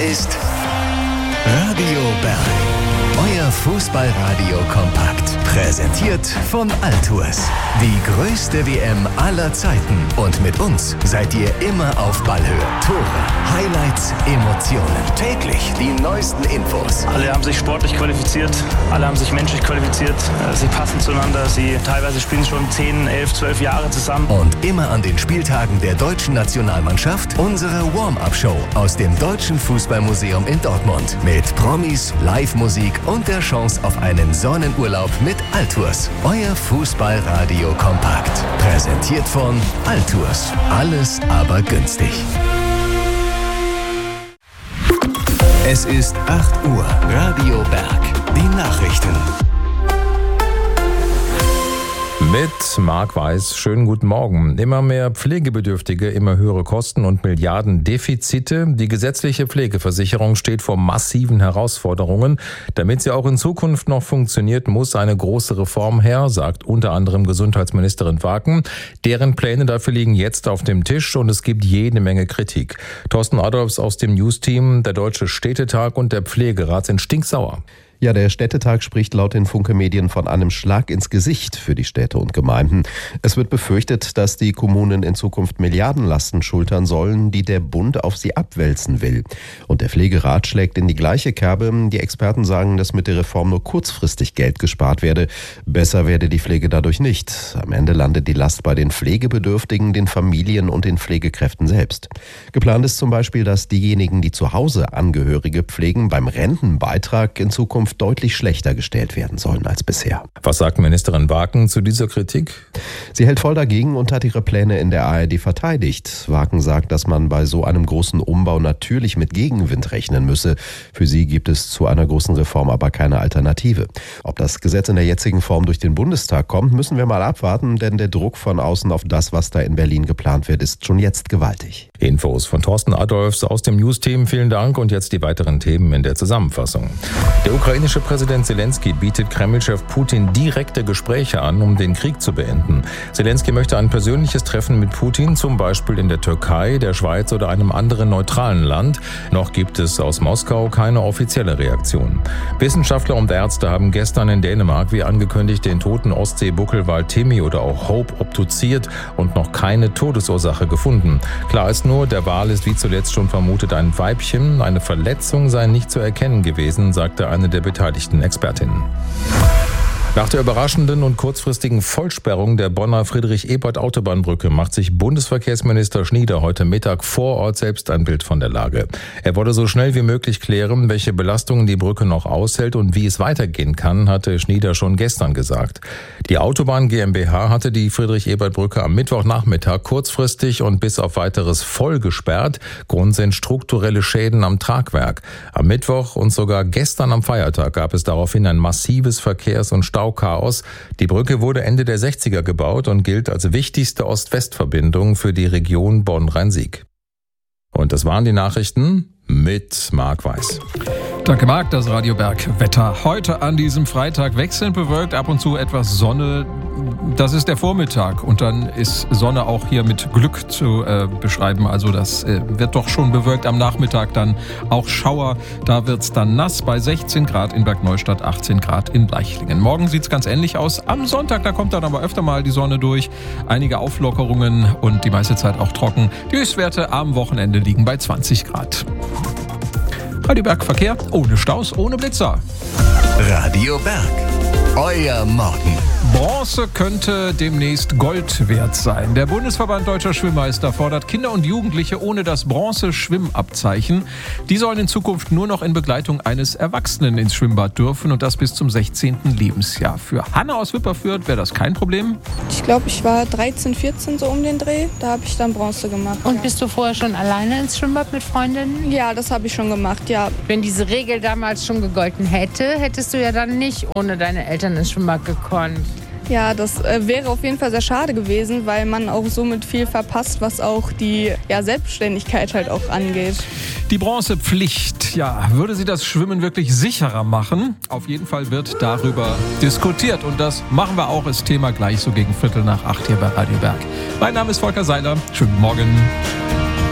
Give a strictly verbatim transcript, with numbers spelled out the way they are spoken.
ist Radio Berg, euer Fußballradio kompakt. Präsentiert von Altours. Die größte W M aller Zeiten. Und mit uns seid ihr immer auf Ballhöhe. Tore, Highlights, Emotionen. Täglich die neuesten Infos. Alle haben sich sportlich qualifiziert, alle haben sich menschlich qualifiziert. Sie passen zueinander, sie teilweise spielen schon zehn, elf, zwölf Jahre zusammen. Und immer an den Spieltagen der deutschen Nationalmannschaft unsere Warm-Up-Show aus dem Deutschen Fußballmuseum in Dortmund. Mit Promis, Live-Musik und der Chance auf einen Sonnenurlaub mit Altours. Euer Fußballradio kompakt. Präsentiert von Altours. Alles aber günstig. Es ist acht Uhr. Radio Berg. Die Nachrichten. Mit Marc Weiß, schönen guten Morgen. Immer mehr Pflegebedürftige, immer höhere Kosten und Milliardendefizite. Die gesetzliche Pflegeversicherung steht vor massiven Herausforderungen. Damit sie auch in Zukunft noch funktioniert, muss eine große Reform her, sagt unter anderem Gesundheitsministerin Waken. Deren Pläne dafür liegen jetzt auf dem Tisch und es gibt jede Menge Kritik. Thorsten Adolfs aus dem News-Team, der Deutsche Städtetag und der Pflegerat sind stinksauer. Ja, der Städtetag spricht laut den Funke-Medien von einem Schlag ins Gesicht für die Städte und Gemeinden. Es wird befürchtet, dass die Kommunen in Zukunft Milliardenlasten schultern sollen, die der Bund auf sie abwälzen will. Und der Pflegerat schlägt in die gleiche Kerbe. Die Experten sagen, dass mit der Reform nur kurzfristig Geld gespart werde. Besser werde die Pflege dadurch nicht. Am Ende landet die Last bei den Pflegebedürftigen, den Familien und den Pflegekräften selbst. Geplant ist zum Beispiel, dass diejenigen, die zu Hause Angehörige pflegen, beim Rentenbeitrag in Zukunft deutlich schlechter gestellt werden sollen als bisher. Was sagt Ministerin Waken zu dieser Kritik? Sie hält voll dagegen und hat ihre Pläne in der A R D verteidigt. Waken sagt, dass man bei so einem großen Umbau natürlich mit Gegenwind rechnen müsse. Für sie gibt es zu einer großen Reform aber keine Alternative. Ob das Gesetz in der jetzigen Form durch den Bundestag kommt, müssen wir mal abwarten, denn der Druck von außen auf das, was da in Berlin geplant wird, ist schon jetzt gewaltig. Infos von Thorsten Adolfs aus dem News-Team. Vielen Dank und jetzt die weiteren Themen in der Zusammenfassung. Der ukrainische Präsident Zelensky bietet Kreml-Chef Putin direkte Gespräche an, um den Krieg zu beenden. Zelensky möchte ein persönliches Treffen mit Putin, zum Beispiel in der Türkei, der Schweiz oder einem anderen neutralen Land. Noch gibt es aus Moskau keine offizielle Reaktion. Wissenschaftler und Ärzte haben gestern in Dänemark, wie angekündigt, den toten Ostsee-Buckelwal Timmy oder auch Hope obduziert und noch keine Todesursache gefunden. Klar ist nur, der Wal ist wie zuletzt schon vermutet ein Weibchen. Eine Verletzung sei nicht zu erkennen gewesen, sagte eine der beteiligten Expertinnen. Nach der überraschenden und kurzfristigen Vollsperrung der Bonner Friedrich-Ebert-Autobahnbrücke macht sich Bundesverkehrsminister Schnieder heute Mittag vor Ort selbst ein Bild von der Lage. Er wolle so schnell wie möglich klären, welche Belastungen die Brücke noch aushält und wie es weitergehen kann, hatte Schnieder schon gestern gesagt. Die Autobahn GmbH hatte die Friedrich-Ebert-Brücke am Mittwochnachmittag kurzfristig und bis auf weiteres voll gesperrt. Grund sind strukturelle Schäden am Tragwerk. Am Mittwoch und sogar gestern am Feiertag gab es daraufhin ein massives Verkehrs- und Stau Chaos. Die Brücke wurde Ende der sechziger gebaut und gilt als wichtigste Ost-West-Verbindung für die Region Bonn-Rhein-Sieg. Und das waren die Nachrichten mit Marc Weiß. Danke Marc, das Radio Berg Wetter. Heute an diesem Freitag wechselnd bewölkt, ab und zu etwas Sonne. Das ist der Vormittag und dann ist Sonne auch hier mit Glück zu äh, beschreiben. Also das äh, wird doch schon bewölkt am Nachmittag, dann auch Schauer. Da wird's dann nass bei sechzehn Grad in Bergneustadt, achtzehn Grad in Bleichlingen. Morgen sieht's ganz ähnlich aus. Am Sonntag, da kommt dann aber öfter mal die Sonne durch. Einige Auflockerungen und die meiste Zeit auch trocken. Die Höchstwerte am Wochenende liegen bei zwanzig Grad. Radio Berg Verkehr ohne Staus, ohne Blitzer. Radio Berg. Euer Morgen. Bronze könnte demnächst Gold wert sein. Der Bundesverband Deutscher Schwimmmeister fordert Kinder und Jugendliche ohne das Bronze-Schwimmabzeichen. Die sollen in Zukunft nur noch in Begleitung eines Erwachsenen ins Schwimmbad dürfen und das bis zum sechzehnten Lebensjahr. Für Hanna aus Wipperfürth wäre das kein Problem. Ich glaube, ich war dreizehn, vierzehn so um den Dreh. Da habe ich dann Bronze gemacht. Und ja. Bist du vorher schon alleine ins Schwimmbad mit Freundinnen? Ja, das habe ich schon gemacht, ja. Wenn diese Regel damals schon gegolten hätte, hättest du ja dann nicht ohne deine Eltern ins Schwimmbad gekonnt. Ja, das äh, wäre auf jeden Fall sehr schade gewesen, weil man auch somit viel verpasst, was auch die ja, Selbstständigkeit halt auch angeht. Die Bronzepflicht, ja, würde sie das Schwimmen wirklich sicherer machen? Auf jeden Fall wird darüber diskutiert und das machen wir auch als Thema gleich so gegen Viertel nach acht hier bei Radio Berg. Mein Name ist Volker Seiler, schönen Morgen.